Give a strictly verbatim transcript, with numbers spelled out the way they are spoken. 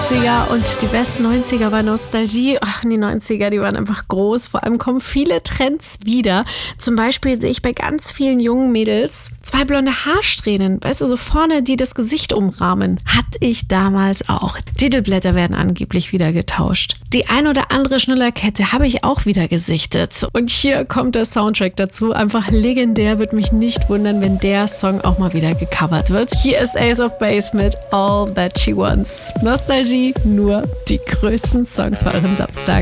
achtziger und die besten neunziger bei Nostalgie. Ach, die neunziger, die waren einfach groß. Vor allem kommen viele Trends wieder. Zum Beispiel sehe ich bei ganz vielen jungen Mädels zwei blonde Haarsträhnen. Weißt du, so vorne, die das Gesicht umrahmen. Hatte ich damals auch. Titelblätter werden angeblich wieder getauscht. Die ein oder andere Schnullerkette habe ich auch wieder gesichtet. Und hier kommt der Soundtrack dazu. Einfach legendär, würde mich nicht wundern, wenn der Song auch mal wieder gecovert wird. Hier ist Ace of Base mit All That She Wants. Nostalgie, nur die größten Songs für euren Samstag.